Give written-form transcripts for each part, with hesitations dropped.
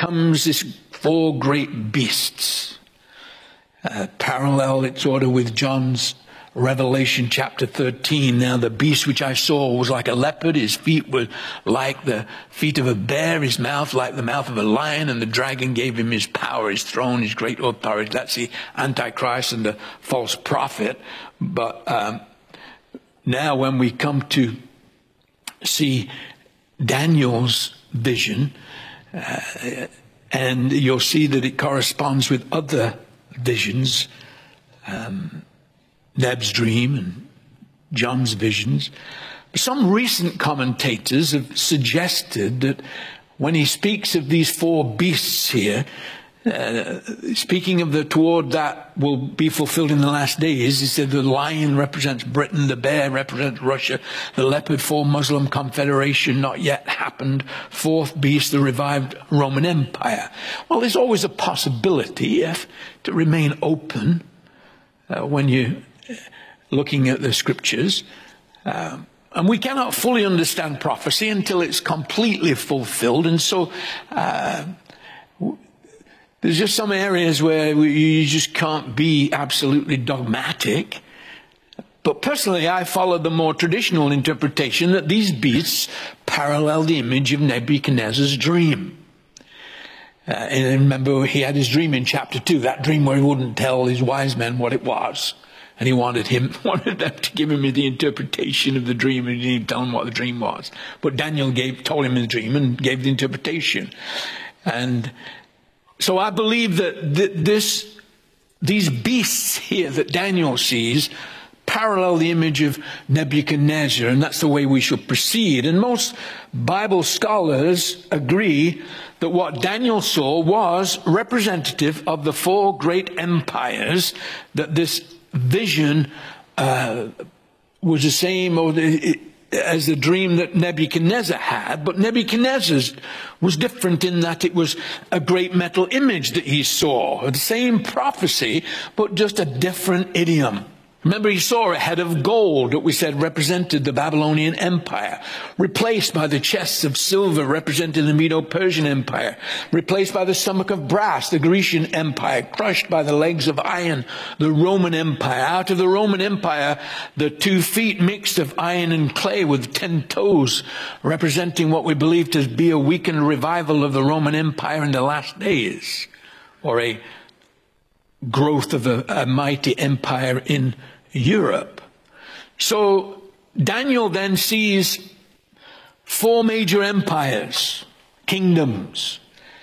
comes this four great beasts. Parallel, it's sort of with John's Revelation chapter 13. Now the beast which I saw was like a leopard. His feet were like the feet of a bear. His mouth like the mouth of a lion. And the dragon gave him his power, his throne, his great authority. That's the Antichrist and the false prophet. But now when we come to see Daniel's vision, and you'll see that it corresponds with other visions, Neb's dream and John's visions. Some recent commentators have suggested that when he speaks of these four beasts here, speaking of the toward that will be fulfilled in the last days, he said the lion represents Britain, the bear represents Russia, the leopard for Muslim Confederation, not yet happened, fourth beast, the revived Roman Empire. Well, there's always a possibility to remain open when you're looking at the scriptures. And we cannot fully understand prophecy until it's completely fulfilled. And so there's just some areas where you just can't be absolutely dogmatic. But personally, I follow the more traditional interpretation that these beasts parallel the image of Nebuchadnezzar's dream. And remember, he had his dream in chapter 2, that dream where he wouldn't tell his wise men what it was. And he wanted them to give him the interpretation of the dream, and he didn't tell him what the dream was. But Daniel told him the dream and gave the interpretation. And so I believe that these beasts here that Daniel sees parallel the image of Nebuchadnezzar, and that's the way we should proceed. And most Bible scholars agree that what Daniel saw was representative of the four great empires, that this vision was the same as the dream that Nebuchadnezzar had, but Nebuchadnezzar's was different in that it was a great metal image that he saw. The same prophecy, but just a different idiom. Remember, he saw a head of gold that we said represented the Babylonian Empire, replaced by the chests of silver representing the Medo-Persian Empire, replaced by the stomach of brass, the Grecian Empire, crushed by the legs of iron, the Roman Empire. Out of the Roman Empire, the 2 feet mixed of iron and clay with 10 toes, representing what we believe to be a weakened revival of the Roman Empire in the last days, or a growth of a mighty empire in Europe. So Daniel then sees 4 major empires, kingdoms,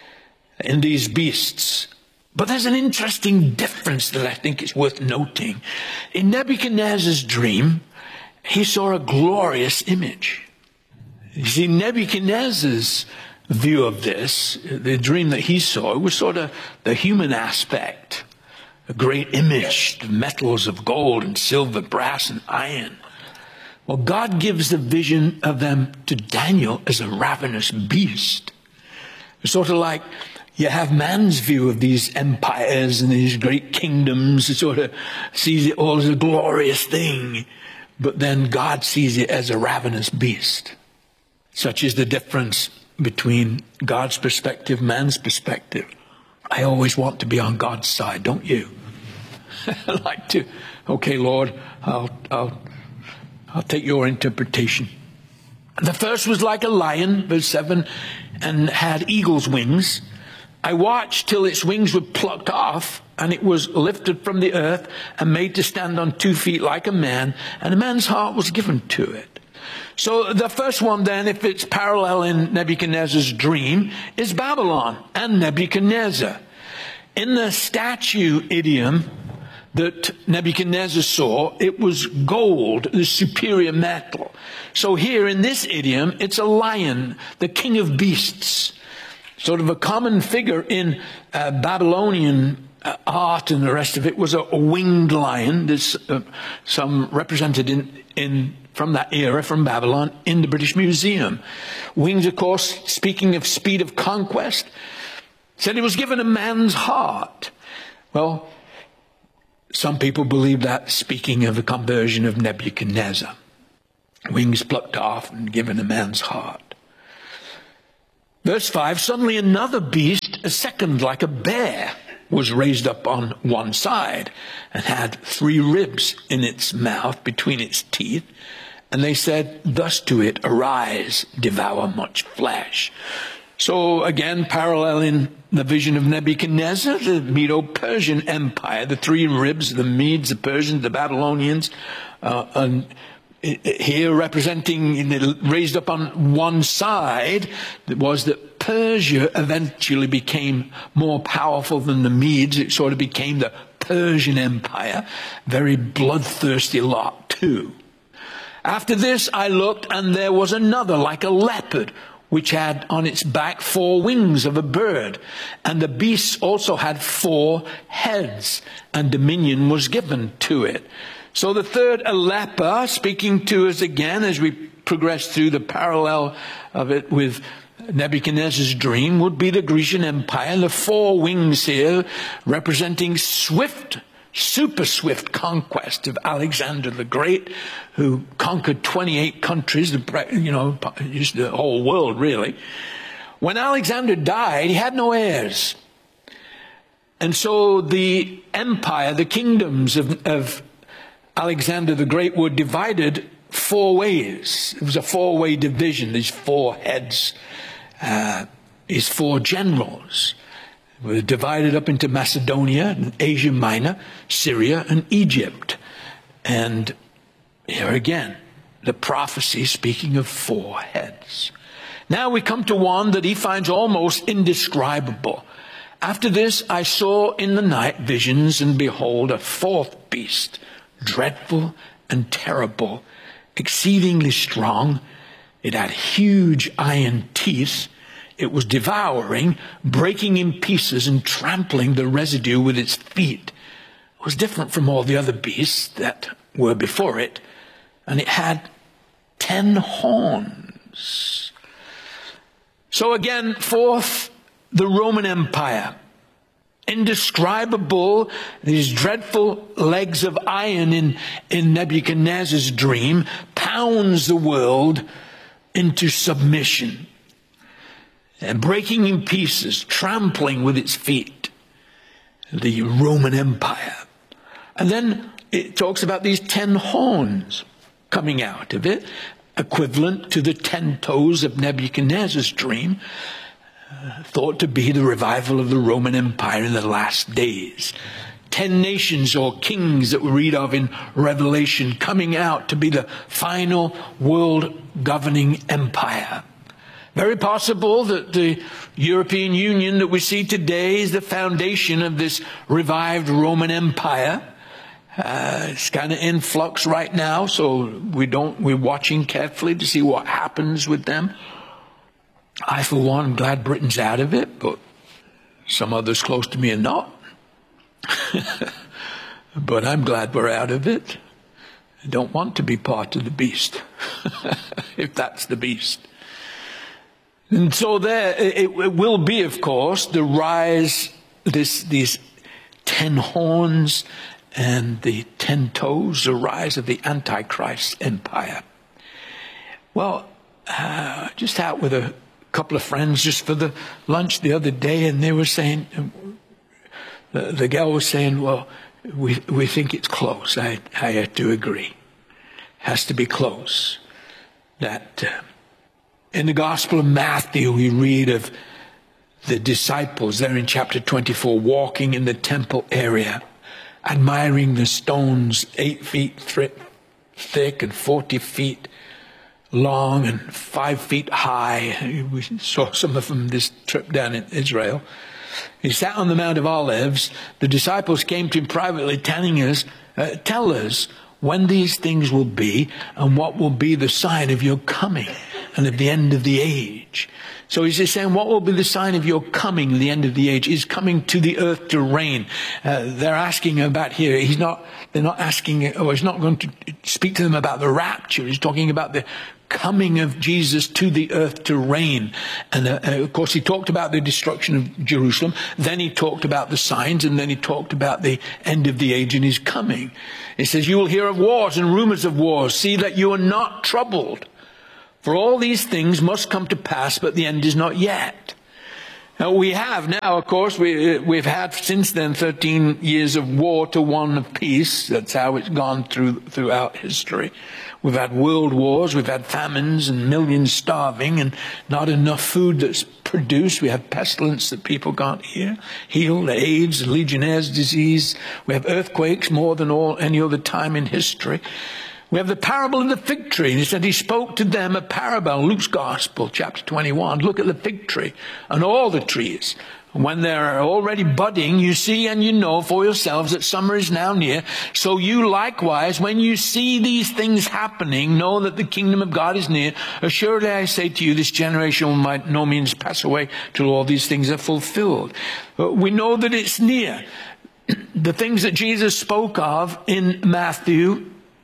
in these beasts. But there's an interesting difference that I think is worth noting. In Nebuchadnezzar's dream, he saw a glorious image. You see, Nebuchadnezzar's view of this, the dream that he saw, was sort of the human aspect. A great image, the metals of gold and silver, brass and iron. Well, God gives the vision of them to Daniel as a ravenous beast. It's sort of like you have man's view of these empires and these great kingdoms. It sort of sees it all as a glorious thing. But then God sees it as a ravenous beast. Such is the difference between God's perspective, man's perspective. I always want to be on God's side, don't you? I like to, okay, Lord, I'll take your interpretation. The first was like a lion, verse 7, and had eagle's wings. I watched till its wings were plucked off, and it was lifted from the earth and made to stand on 2 feet like a man, and a man's heart was given to it. So the first one then, if it's parallel in Nebuchadnezzar's dream, is Babylon and Nebuchadnezzar. In the statue idiom that Nebuchadnezzar saw, it was gold, the superior metal. So here in this idiom, it's a lion, the king of beasts. Sort of a common figure in Babylonian art and the rest of it was a winged lion. There's some represented from that era, from Babylon, in the British Museum. Wings, of course, speaking of speed of conquest, said it was given a man's heart. Well, some people believe that speaking of the conversion of Nebuchadnezzar. Wings plucked off and given a man's heart. Verse 5, suddenly another beast a second like a bear was raised up on one side and had 3 ribs in its mouth between its teeth. And they said thus to it, arise, devour much flesh. So again, paralleling the vision of Nebuchadnezzar, the Medo-Persian Empire, the 3 ribs, the Medes, the Persians, the Babylonians, and here representing, raised up on one side, was that Persia eventually became more powerful than the Medes. It sort of became the Persian Empire. Very bloodthirsty lot too. After this I looked, and there was another like a leopard, which had on its back 4 wings of a bird. And the beast also had 4 heads, and dominion was given to it. So the third, a leper, speaking to us again as we progress through the parallel of it with Nebuchadnezzar's dream, would be the Grecian Empire. The 4 wings here representing swift, super swift conquest of Alexander the Great, who conquered 28 countries, just the whole world really. When Alexander died, he had no heirs. And so the empire, the kingdoms of Alexander the Great were divided 4 ways. It was a 4-way division. These 4 heads, these 4 generals were divided up into Macedonia and Asia Minor, Syria and Egypt. And here again, the prophecy speaking of 4 heads. Now we come to one that he finds almost indescribable. After this I saw in the night visions, and behold, a 4th beast, dreadful and terrible, exceedingly strong. It had huge iron teeth. It was devouring, breaking in pieces, and trampling the residue with its feet. It was different from all the other beasts that were before it, and it had 10 horns. So again, 4th, the Roman Empire. Indescribable, these dreadful legs of iron in Nebuchadnezzar's dream, pounds the world into submission, and breaking in pieces, trampling with its feet, the Roman Empire. And then it talks about these 10 horns coming out of it, equivalent to the 10 toes of Nebuchadnezzar's dream, thought to be the revival of the Roman Empire in the last days. 10 nations or kings that we read of in Revelation coming out to be the final world governing empire. Very possible that the European Union that we see today is the foundation of this revived Roman Empire. It's kind of in flux right now, so we're watching carefully to see what happens with them. I, for one, am glad Britain's out of it, but some others close to me are not. But I'm glad we're out of it. I don't want to be part of the beast, if that's the beast. And so there, it will be, of course, the rise, these 10 horns and the 10 toes, the rise of the Antichrist empire. Well, just out with a couple of friends just for the lunch the other day, and they were saying, the gal was saying, well, we think it's close. I had to agree. Has to be close. That in the Gospel of Matthew we read of the disciples there in chapter 24 walking in the temple area, admiring the stones 8 feet thick and 40 feet long and 5 feet high. We saw some of them this trip down in Israel. He sat on the Mount of Olives. The disciples came to him privately telling us, tell us when these things will be and what will be the sign of your coming and of the end of the age. So he's just saying, what will be the sign of your coming, the end of the age? Is coming to the earth to reign. They're asking about here. They're not asking, or he's not going to speak to them about the rapture. He's talking about the coming of Jesus to the earth to reign. And of course he talked about the destruction of Jerusalem. Then he talked about the signs, and then he talked about the end of the age and his coming. He says, you will hear of wars and rumors of wars. See that you are not troubled. For all these things must come to pass, but the end is not yet. We have now, of course, we've had since then 13 years of war to one of peace. That's how it's gone throughout history. We've had world wars, we've had famines and millions starving and not enough food that's produced. We have pestilence that people can't heal, AIDS, Legionnaire's disease. We have earthquakes more than any other time in history. We have the parable of the fig tree. And he said he spoke to them a parable, Luke's Gospel, chapter 21. Look at the fig tree and all the trees. When they're already budding, you see and you know for yourselves that summer is now near. So you likewise, when you see these things happening, know that the kingdom of God is near. Assuredly I say to you, this generation will by no means pass away till all these things are fulfilled. We know that it's near. The things that Jesus spoke of in Matthew,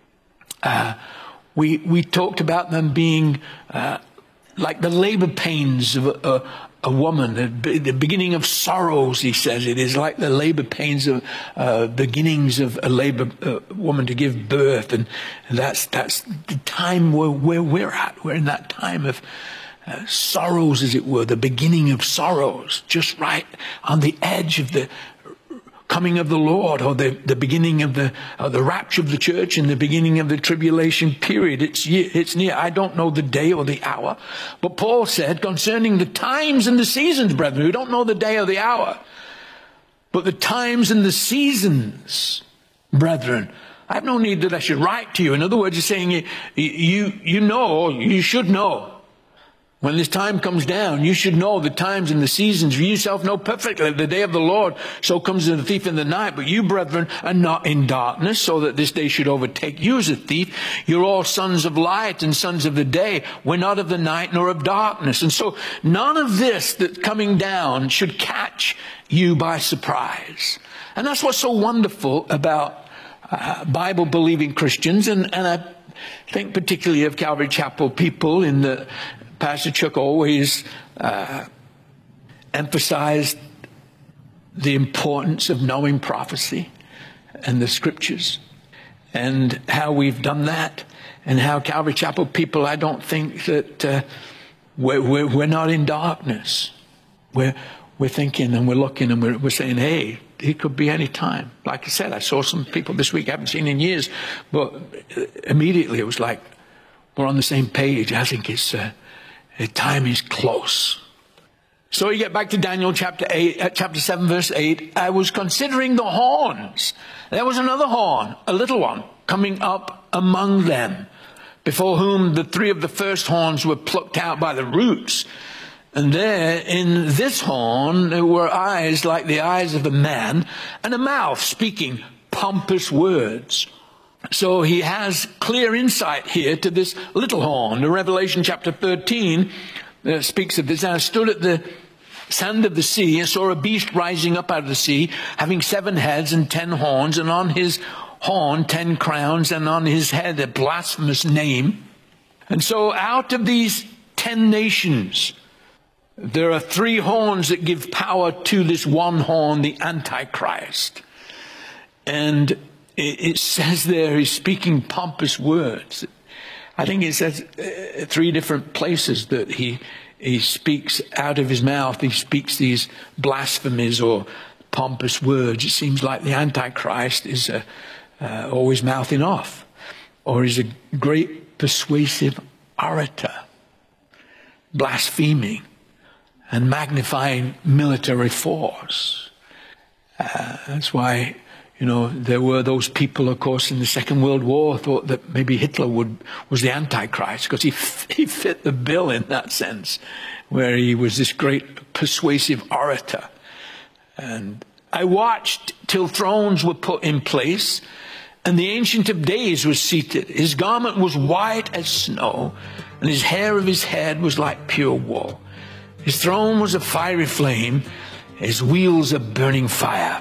we talked about them being like the labor pains of a woman, the beginning of sorrows, he says. It is like the labor pains of beginnings of a labor woman to give birth. And that's the time where we're at. We're in that time of sorrows, as it were, the beginning of sorrows, just right on the edge of the coming of the Lord, or the beginning of the rapture of the church and the beginning of the tribulation period. It's near. I don't know the day or the hour. But Paul said concerning the times and the seasons, brethren, we don't know the day or the hour, but the times and the seasons, brethren, I have no need that I should write to you. In other words, he's saying you know, you should know. When this time comes down, you should know the times and the seasons. You yourself know perfectly the day of the Lord. So comes the thief in the night. But you, brethren, are not in darkness, so that this day should overtake you as a thief. You're all sons of light and sons of the day. We're not of the night nor of darkness. And so none of this that's coming down should catch you by surprise. And that's what's so wonderful about Bible-believing Christians. And I think particularly of Calvary Chapel people in the Pastor Chuck always emphasized the importance of knowing prophecy and the scriptures, and how we've done that, and how Calvary Chapel people, I don't think that we're not in darkness. We're thinking and we're looking and we're saying, hey, it could be any time. Like I said, I saw some people this week I haven't seen in years, but immediately it was like we're on the same page. I think it's the time is close. So you get back to Daniel chapter 7, verse 8. I was considering the horns. There was another horn, a little one, coming up among them, before whom the three of the first horns were plucked out by the roots. And there in this horn there were eyes like the eyes of a man, and a mouth speaking pompous words. So he has clear insight here to this little horn. The Revelation chapter 13 speaks of this. I stood at the sand of the sea and saw a beast rising up out of the sea, having 7 heads and 10 horns, and on his horn 10 crowns, and on his head a blasphemous name. And so out of these 10 nations, there are 3 horns that give power to this one horn, the Antichrist. And it says there he's speaking pompous words. I think it says 3 different places that he speaks out of his mouth. He speaks these blasphemies or pompous words. It seems like the Antichrist is always mouthing off, or is a great persuasive orator, blaspheming and magnifying military force. That's why, there were those people, of course, in the Second World War thought that maybe Hitler was the Antichrist, because he fit the bill in that sense, where he was this great persuasive orator. And I watched till thrones were put in place, and the Ancient of Days was seated. His garment was white as snow, and his hair of his head was like pure wool. His throne was a fiery flame, his wheels a burning fire.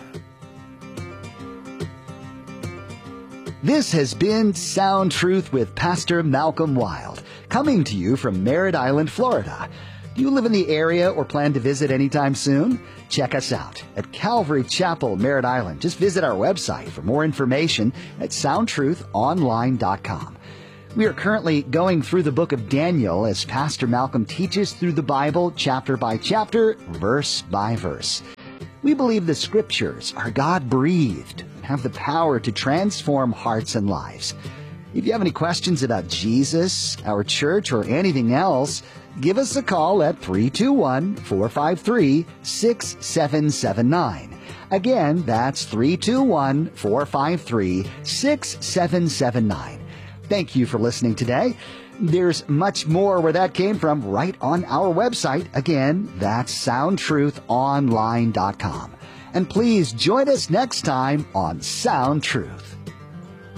This has been Sound Truth with Pastor Malcolm Wild, coming to you from Merritt Island, Florida. Do you live in the area or plan to visit anytime soon? Check us out at Calvary Chapel, Merritt Island. Just visit our website for more information at soundtruthonline.com. We are currently going through the book of Daniel as Pastor Malcolm teaches through the Bible chapter by chapter, verse by verse. We believe the Scriptures are God-breathed and have the power to transform hearts and lives. If you have any questions about Jesus, our church, or anything else, give us a call at 321-453-6779. Again, that's 321-453-6779. Thank you for listening today. There's much more where that came from right on our website. Again, that's soundtruthonline.com. And please join us next time on Sound Truth.